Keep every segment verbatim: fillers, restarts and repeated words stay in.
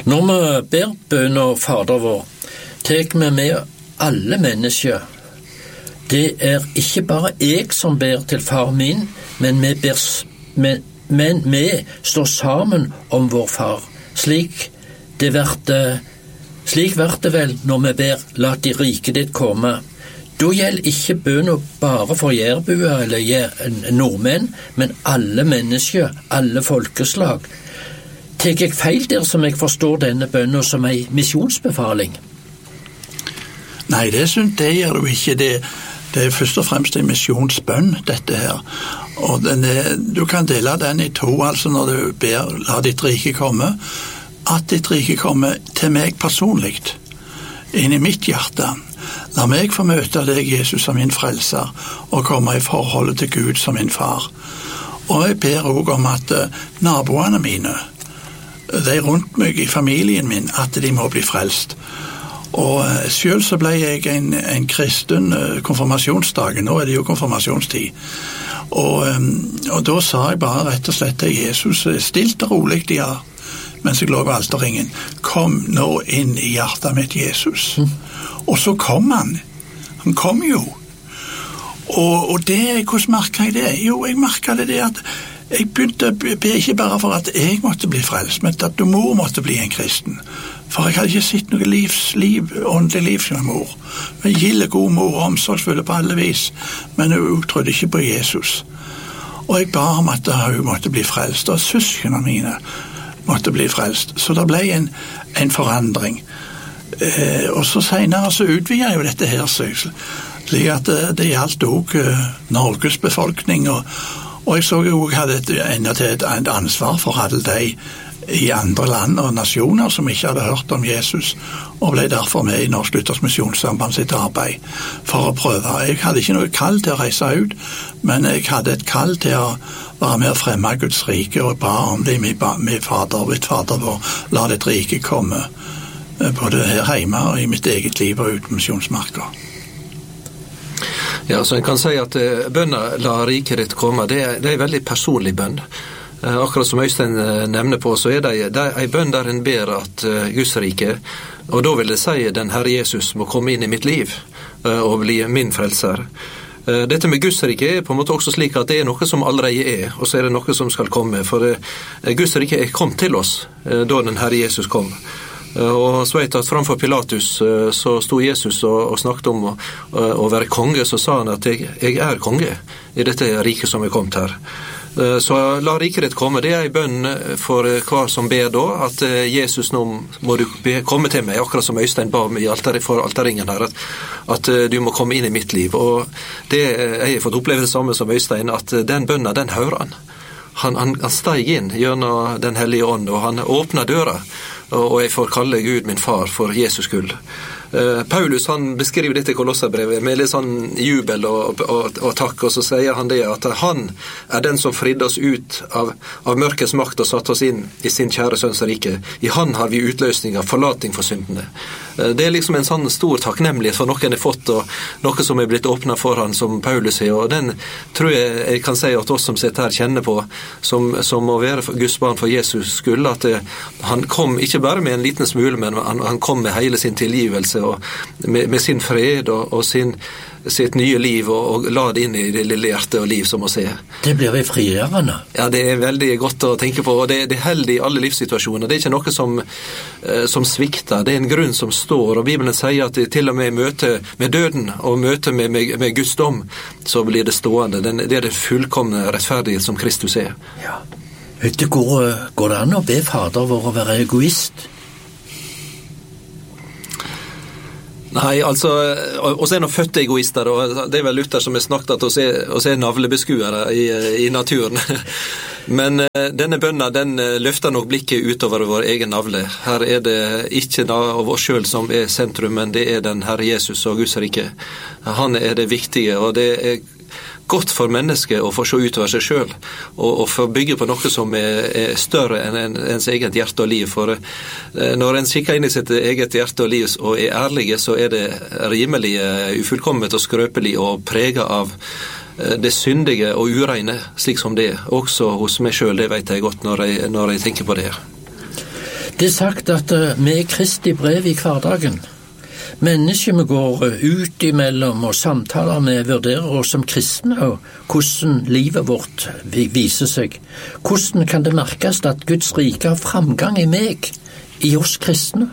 Når vi ber bønner Fader vår, tek vi med alle mennesker. Det er ikke bare jeg som ber til far min, men vi, ber, men, men vi står sammen om vår far. Slik det verte, slik verte vel når vi ber, la de rike ditt komme. Da gjelder ikke bønnen bare for jærbuer eller nordmenn, men alle mennesker, alle folkeslag. Tek jeg feil der som jeg forstår denne bønnen som en misjonsbefaling? Nei, det synes det gjør du ikke. Det, det er først og fremst en misjonsbønn, dette her. Og den er, du kan dele den i to, altså når du ber, la ditt rike komme, at ditt rike kommer til meg personlig, inn i mitt hjerte. La meg få møte deg, Jesus, som min frelser, og komme i forholdet til Gud som min far. Og jeg ber også om at naboene mine, de rundt meg i familien min, at de må bli frelst. Og selv så ble jeg en, en kristen konfirmasjonsdag, nå er det jo konfirmasjonstid. Og, og da sa jeg bare rett og slett til Jesus, stilt og rolig, ja, mens jeg lå ved alterringen, kom nå inn i hjertet mitt, Jesus. Mm. Og så kom han. Han kom jo. Og, og det, hvordan merket jeg det? Jo, jeg merket det, det at jeg begynte å be ikke bare for at jeg måtte bli frelst, men at du mor måtte bli en kristen. For jeg hadde ikke sett noe livsliv, åndelig liv som mor. En gilde god mor, omsorgsfulle på alle vis, men hun trodde ikke på Jesus. Og jeg ba om at hun måtte bli frelst, og søskene mine måtte bli frelst. Så det ble en, en forandring. Eh, og så senere så utvidet jo dette her seg, slik at det, det gjaldt også eh, Norges befolkning, og, og jeg så jo hadde et, enda til et, et ansvar for alle de i andre land og nasjoner som ikke hadde hørt om Jesus, og ble derfor med i Norsk Luthersk Misjonssamband sitt arbeid for å prøve. Jeg hadde ikke noe kall til å reise ut, men jeg hadde et kall til å være med å fremme Guds rike, og ba om det med, med fader, mitt fader vår, la ditt rike komme, både her hjemme og i mitt eget liv og uten misjonsmarker. Ja, så en kan si at bønna la riket ditt komme, det er, det er en veldig personlig bønn. Akkurat som Øystein nevner på, så er det, det er en bønn der en ber at uh, Guds rike, og da vil det si den Herre Jesus må komme inn i mitt liv uh, og bli min frelser. Uh, dette med Guds rike er på en måte også slik at det er noe som allerede er, og så er det noe som skal komme, for uh, Guds rike er kommet til oss uh, da den Herre Jesus kom. Uh, og så vet jeg at framfor Pilatus uh, så sto Jesus og, og snakket om å, uh, å være konge, så sa han at jeg, jeg er konge i dette riket som er kommet her. Så la riket ditt komme, det er en bønn for hver som ber da, at Jesus, nå må du be, komme til meg, akkurat som Øystein ba om i alter, for alterringen her, at, at du må komme inn i mitt liv. Og det, jeg har fått oppleve det samme som Øystein, at den bønnen, den hører han. Han, han, han steg inn gjennom den hellige ånd, og han åpner døra, og jeg får kalle Gud min far for Jesus skyld. Uh, Paulus han beskriver dette i Kolosserbrevet med litt sånn jubel og, og, og takk, og så sier han det at han er den som fridde oss ut av, av mørkets makt og satt oss inn i sin kjære sønns rike. I han har vi utløsning av forlating for syndene. Uh, det er liksom en sånn stor takknemlighet for noe han har fått, og noe som er blitt åpnet for han som Paulus er, og den tror jeg jeg kan si at oss som sitter her kjenner på, som, som må være Guds barn for Jesus skyld, at uh, han kom ikke bare med en liten smule, men han, han kom med hele sin tilgivelse, og med, med sin fred og, og sin, sitt nye liv, og, og la det inn i det lille hjerte og liv som å se. Det blir vi frigjørende. Ja, det er veldig godt å tenke på, og det, det holder i alle livssituasjoner. Det er ikke noe som, eh, som svikter, det er en grunn som står, og Bibelen sier at det til og med møte med døden og møte med, med, med Guds dom, så blir det stående. Den, det er det fullkomne rettferdighet som Kristus er. Ja. Vet du, går, går det an å be Fader vår å være egoist? Nei, altså, oss er nå fødte egoister, og det er vel Luther som har snakket at oss er, oss er navlebeskuere i, i naturen. Men uh, denne bønna, den uh, løfter nok blikket utover vår egen navle. Her er det ikke da av oss selv som er sentrum, men det er den Herre Jesus og Guds rike. Han er det viktige, og det er godt for mennesket å få se utover seg selv, og, og få bygge på noe som er, er større enn en, ens eget hjerte og liv. For eh, når en kikker inn i sitt eget hjerte og liv og er ærlige, så er det rimelig uh, ufullkomment og skrøpelig og preget av uh, det syndige og ureine, slik som det er. Også hos meg selv, det vet jeg godt når jeg, når jeg tenker på det her. Det er sagt at vi er Kristi brev i hverdagen. Mennesker vi går ut imellom og samtaler med vurderer oss som kristne, og hvordan livet vårt viser seg. Hvordan kan det merkes at Guds rike har framgang i meg, i oss kristne?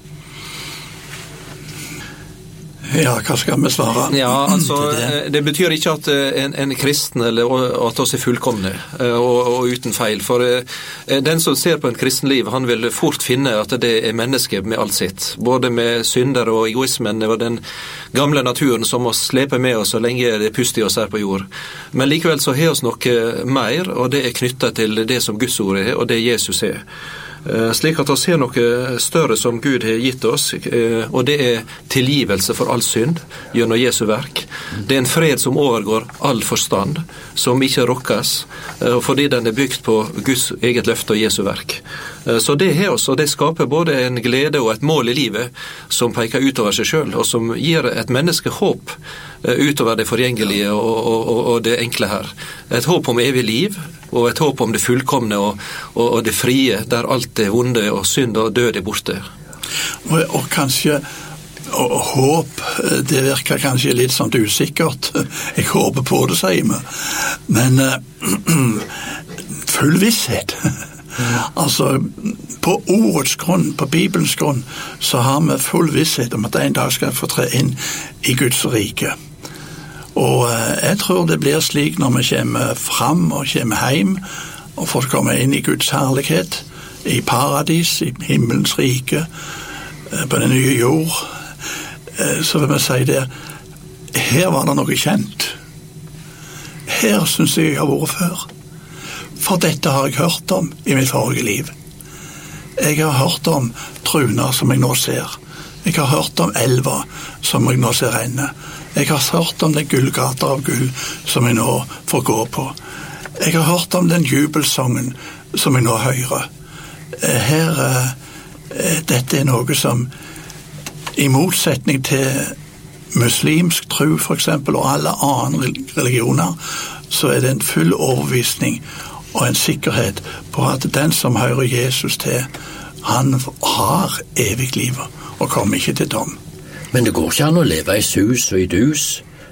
Ja, hva skal vi svare? Ja, altså, det? det betyr ikke at en, en kristen eller at oss er fullkomne og, og uten feil, for den som ser på en kristenliv, han vil fort finne at det er menneske med alt sitt, både med synder og egoismen og den gamle naturen som oss sleper med oss så lenge det puster i oss her på jord. Men likevel så har oss noe mer, og det er knyttet til det som Guds ord er, og det Jesus er. Slik at vi ser noe større som Gud har gitt oss, og det er tilgivelse for all synd gjennom Jesu verk. Det er en fred som overgår all forstand, som ikke rokkes, fordi den er bygd på Guds eget løfte og Jesu verk. Så det har oss, og det skaper både en glede og et mål i livet som peker utover seg selv, og som gir et menneske håp utover det forgjengelige og, og, og det enkle her. Et håp om evig liv, og et håp om det fullkomne og, og, og det frie, der alt det vonde og synd og død er borte. Og, og kanskje og håp, det virker kanskje litt sånn usikkert. Jeg håper på det, sier vi. Men uh, full visshet. Altså, på ordets grunn, på Bibelens grunn, så har vi full visshet om at en dag skal få tre inn i Guds rike. Og jeg tror det blir slik når vi kommer fram og kommer hjem og får komme inn i Guds herlighet, i paradis, i himmelens rike, på den nye jord. Så vil vi si det, her var det noe kjent. Her synes jeg jeg har vært før. For dette har jeg hørt om i mitt forrige liv. Jeg har hørt om truner som jeg nå ser. Jeg har hørt om elver som jeg nå ser renne. Jeg har hørt om den gullgater av gull som jeg nå får gå på. Jeg har hørt om den jubelsongen som jeg nå hører. Her, dette er noe som i motsetning til muslimsk tro for eksempel, og alle andre religioner, så er det en full overbevisning og en sikkerhet på at den som hører Jesus til, han har evig liv og kommer ikke til dom. Men det går ikke an å leve i sus og i dus,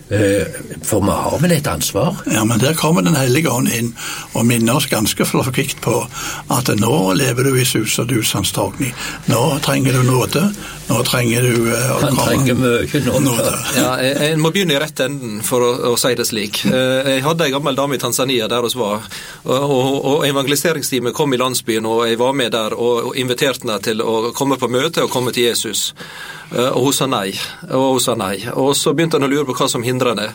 for vi har vel et ansvar? Ja, men der kommer den hellige ånd inn og minner oss ganske flokkikt på at nå lever du i sus og dus, Hans Torgny. Nå trenger du nåde, nå trenger du uh, å Han komme. trenger mye nåde. nåde. Ja, jeg, jeg må begynne i rett enden for å, å si det slik. Jeg hadde en gammel dame i Tanzania der oss var, og, og, og evangeliseringsteamet kom i landsbyen, og jeg var med der og, og inviterte henne til å komme på møte og komme til Jesus. Og hun sa nei, og hun sa nei. Og så begynte han å lure på hva som hindret henne.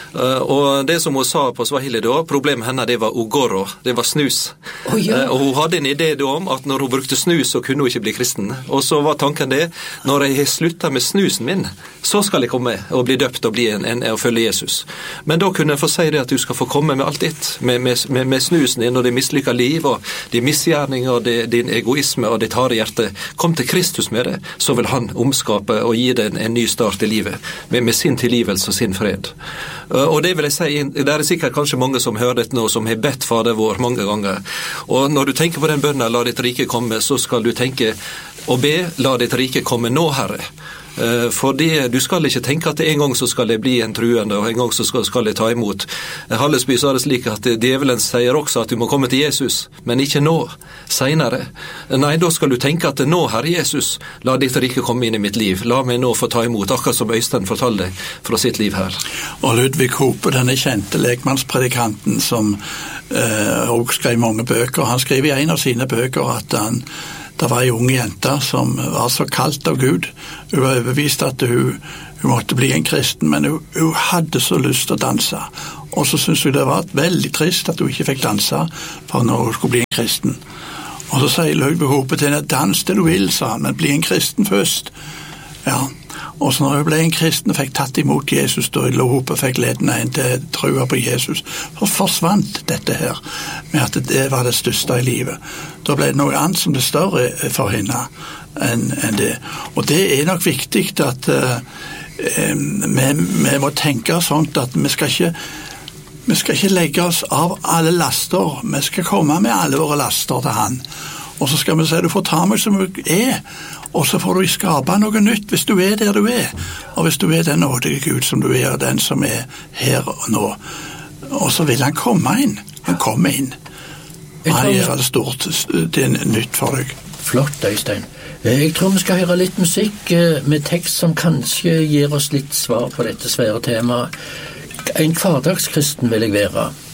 Og det som hun sa på Swahili da, problemet henne, det var ugoro, det var snus. Oh, ja. Og hun hadde en idé da om at når hun brukte snus, så kunne hun ikke bli kristen. Og så var tanken det, når jeg har sluttet med snusen min, så skal jeg komme og bli døpt og, bli en, en, og følge Jesus. Men da kunne jeg få si det at du skal få komme med alt ditt, med, med, med, med snusen din og det mislykket liv, og de misgjerninger, og det, din egoisme og ditt harde hjerte. Kom til Kristus med det, så vil han omskape og gi det en, en ny start i livet, med, med sin tilgivelse og sin fred. Og det vil jeg si, det er sikkert kanskje mange som hører dette nå, som har bedt Fader vår mange ganger. Og når du tenker på den bønnen, la ditt rike komme, så skal du tenke og be, la ditt rike komme nå, Herre. Fordi du skal ikke tenke at en gang så skal det bli en truende, og en gang så skal, skal det ta imot. Hallesby sa det slik at djevelen sier også at du må komme til Jesus, men ikke nå, senere. Nei, da skal du tenke at nå, Herre Jesus, la ditt rike komme inn i mitt liv. La meg nå få ta imot, akkurat som Øystein fortalte fra sitt liv her. Og Ludvig Hope, denne kjente lekmannspredikanten som eh, også skrev mange bøker, han skrev i en av sine bøker at han det var en ung jente som var så kalt av Gud. Hun var overbevist at hun, hun måtte bli en kristen, men hun, hun hadde så lyst til å danse. Og så syntes hun det var veldig trist at hun ikke fikk danse for når hun skulle bli en kristen. Og så sier Ludvig Hope til henne, dans det du vil, sa han, men bli en kristen først. Ja, og så når hun ble en kristen og fikk tatt imot Jesus, da Ludvig Hope fikk ledende en til trua på Jesus, så forsvant dette her med at det var det største i livet. Da ble det noe annet som det større for henne enn, enn det. Og det er nok viktig at uh, vi, vi må tenke sånt at vi skal ikke vi skal ikke legge oss av alle laster, vi skal komme med alle våre laster til han. og så skal vi si du får ta meg som jeg er, og så får du skape noe nytt hvis du er der du er, og hvis du er den nådige Gud som du er, den som er her og nå. Og så vil han komme inn. Han kommer inn. Han gjør det stort, det er nytt for deg. Flott, Øystein. Jeg tror vi skal høre litt musikk med tekst som kanskje gir oss litt svar på dette svære temaet. En hverdagskristen vil jeg være.